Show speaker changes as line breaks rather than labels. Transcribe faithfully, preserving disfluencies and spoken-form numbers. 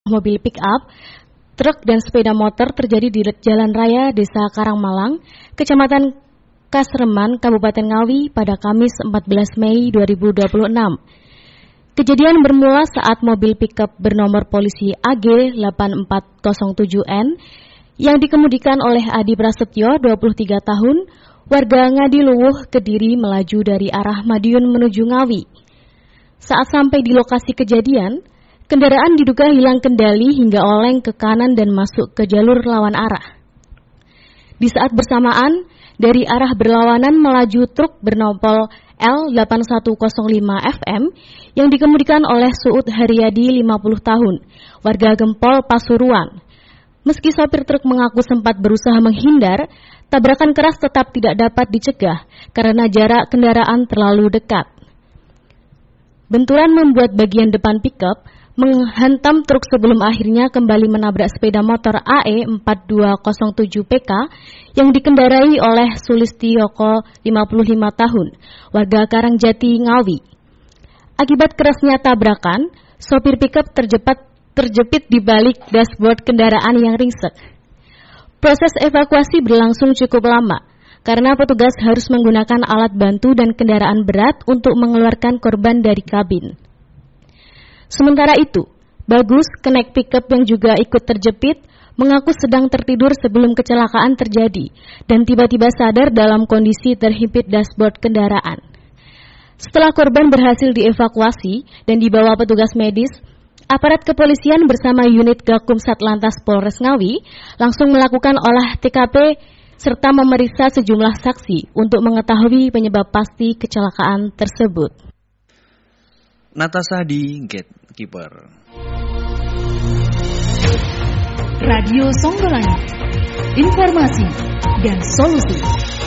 mobil pick-up, truk dan sepeda motor terjadi di Jalan Raya Desa Karangmalang, Kecamatan Kasreman, Kabupaten Ngawi pada Kamis empat belas Mei dua ribu dua puluh enam. Kejadian bermula saat mobil pick-up bernomor polisi A G delapan empat nol tujuh N yang dikemudikan oleh Adi Prasetyo, dua puluh tiga tahun, warga Ngadiluwuh, Kediri, melaju dari arah Madiun menuju Ngawi. Saat sampai di lokasi kejadian, kendaraan diduga hilang kendali hingga oleng ke kanan dan masuk ke jalur lawan arah. Di saat bersamaan, dari arah berlawanan melaju truk bernomor L delapan satu nol lima F M yang dikemudikan oleh Suud Haryadi, lima puluh tahun, warga Gempol, Pasuruan. Meski sopir truk mengaku sempat berusaha menghindar, tabrakan keras tetap tidak dapat dicegah karena jarak kendaraan terlalu dekat. Benturan membuat bagian depan pickup menghantam truk sebelum akhirnya kembali menabrak sepeda motor A E empat dua nol tujuh P K yang dikendarai oleh Sulistiyoko, lima puluh lima tahun, warga Karangjati, Ngawi. Akibat kerasnya tabrakan, sopir pickup terjepit, terjepit di balik dashboard kendaraan yang ringsek. Proses evakuasi berlangsung cukup lama, karena petugas harus menggunakan alat bantu dan kendaraan berat untuk mengeluarkan korban dari kabin. Sementara itu, Bagus, kenek pickup yang juga ikut terjepit, mengaku sedang tertidur sebelum kecelakaan terjadi dan tiba-tiba sadar dalam kondisi terhimpit dashboard kendaraan. Setelah korban berhasil dievakuasi dan dibawa petugas medis, aparat kepolisian bersama unit Gakum Satlantas Polres Ngawi langsung melakukan olah T K P serta memeriksa sejumlah saksi untuk mengetahui penyebab pasti kecelakaan tersebut.
Natasha di Gatekeeper.
Radio Songgolangit, informasi dan solusi.